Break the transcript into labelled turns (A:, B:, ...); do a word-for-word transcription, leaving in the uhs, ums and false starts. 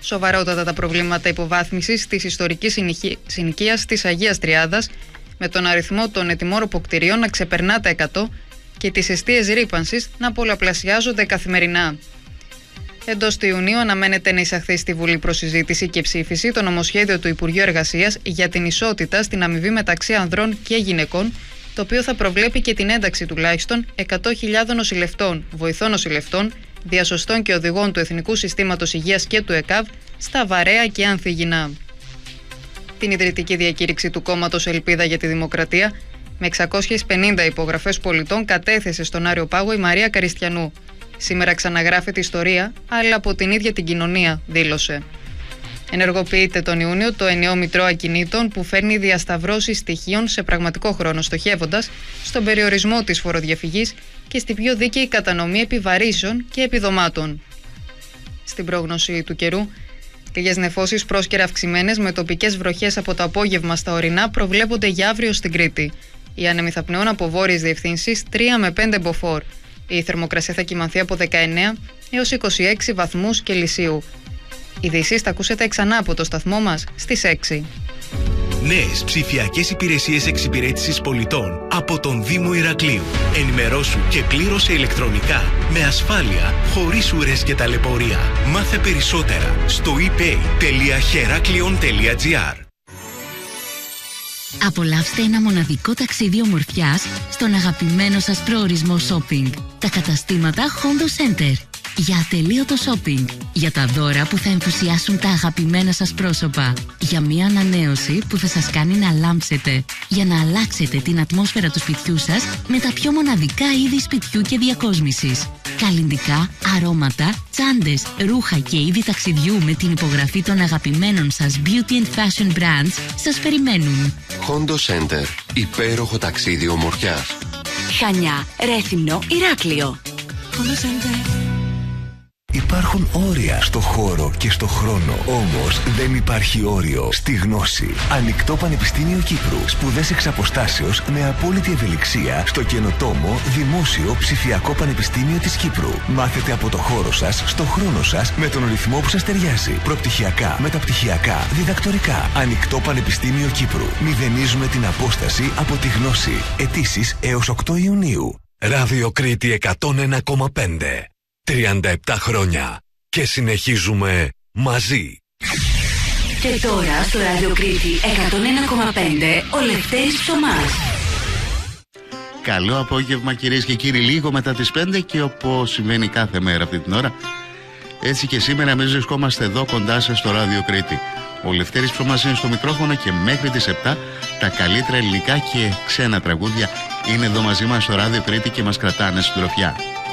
A: Σοβαρότατα τα προβλήματα υποβάθμισης της ιστορικής συνοικίας της Αγίας Τριάδας, με τον αριθμό των ετοιμόρροπων κτηρίων να ξεπερνά τα εκατό και τις εστίες ρύπανσης να πολλαπλασιάζονται καθημερινά. Εντός του Ιουνίου αναμένεται να εισαχθεί στη Βουλή προς συζήτηση και ψήφιση το νομοσχέδιο του Υπουργείου Εργασίας για την ισότητα στην αμοιβή μεταξύ ανδρών και γυναικών, το οποίο θα προβλέπει και την ένταξη τουλάχιστον εκατό χιλιάδων νοσηλευτών, βοηθών νοσηλευτών, διασωστών και οδηγών του Εθνικού Συστήματος Υγείας και του ΕΚΑΒ στα βαρέα και ανθυγινά. Την ιδρυτική διακήρυξη του κόμματος Ελπίδα για τη Δημοκρατία, με εξακόσιες πενήντα υπογραφές πολιτών, κατέθεσε στον Άριο Πάγο η Μαρία Καριστιανού. Σήμερα ξαναγράφεται ιστορία, αλλά από την ίδια την κοινωνία, δήλωσε. Ενεργοποιείται τον Ιούνιο το ενιαίο Μητρό Ακινήτων, που φέρνει διασταυρώσεις στοιχείων σε πραγματικό χρόνο, στοχεύοντας στον περιορισμό της φοροδιαφυγής και στη πιο δίκαιη κατανομή επιβαρύσεων και επιδομάτων. Στην πρόγνωση του καιρού, λίγες νεφώσεις πρόσκαιρα αυξημένες με τοπικές βροχές από το απόγευμα στα ορεινά προβλέπονται για αύριο στην Κρήτη. Οι άνεμοι θα πνέουν από βόρειες διευθύνσεις τρία με πέντε μποφόρ. Η θερμοκρασία θα κυμανθεί από δεκαεννέα έως είκοσι έξι βαθμούς Κελσίου. Ειδήσεις θα ακούσετε ξανά από το σταθμό μας στις έξι.
B: Νέες ψηφιακές υπηρεσίες εξυπηρέτησης πολιτών από τον Δήμο Ηρακλείου. Ενημερώσου και πλήρωσε ηλεκτρονικά, με ασφάλεια, χωρίς ουρές και ταλαιπωρία. Μάθε περισσότερα στο e pay τελεία heraklion τελεία gr.
C: Απολαύστε ένα μοναδικό ταξίδι ομορφιάς στον αγαπημένο σας προορισμό shopping. Τα καταστήματα Hondo Center. Για ατελείωτο shopping. Για τα δώρα που θα ενθουσιάσουν τα αγαπημένα σας πρόσωπα. Για μια ανανέωση που θα σας κάνει να λάμψετε. Για να αλλάξετε την ατμόσφαιρα του σπιτιού σας με τα πιο μοναδικά είδη σπιτιού και διακόσμησης. Καλλυντικά, αρώματα, τσάντες, ρούχα και είδη ταξιδιού με την υπογραφή των αγαπημένων σας beauty and fashion brands σας περιμένουν.
D: Hondo Center. Υπέροχο ταξίδι ομορφιάς.
C: Χανιά, Ρέθυμνο, Ηράκλειο.
E: Hondo Center.
F: Υπάρχουν όρια στο χώρο και στο χρόνο. Όμως δεν υπάρχει όριο στη γνώση. Ανοιχτό Πανεπιστήμιο Κύπρου. Σπουδές εξ αποστάσεως με απόλυτη ευελιξία στο καινοτόμο Δημόσιο Ψηφιακό Πανεπιστήμιο της Κύπρου. Μάθετε από το χώρο σας, στο χρόνο σας, με τον ρυθμό που σας ταιριάζει. Προπτυχιακά, μεταπτυχιακά, διδακτορικά. Ανοιχτό Πανεπιστήμιο Κύπρου. Μηδενίζουμε την απόσταση από τη γνώση. Αιτήσεις έως οκτώ Ιουνίου.
B: Ράδιο Κρήτη εκατόν ένα κόμμα πέντε. τριάντα επτά χρόνια και συνεχίζουμε μαζί.
C: Και τώρα στο Ράδιο Κρήτη εκατόν ένα κόμμα πέντε ο Λευτέρης Ψωμάς.
G: Καλό απόγευμα κυρίες και κύριοι, λίγο μετά τις πέντε, και όπως συμβαίνει κάθε μέρα αυτή την ώρα, έτσι και σήμερα εμείς βρισκόμαστε εδώ κοντά σας στο Ράδιο Κρήτη. Ο Λευτέρης Ψωμάς είναι στο μικρόφωνο και μέχρι τις επτά τα καλύτερα ελληνικά και ξένα τραγούδια είναι εδώ μαζί μας στο Ράδιο Κρήτη και μας κρατάνε συντροφιά.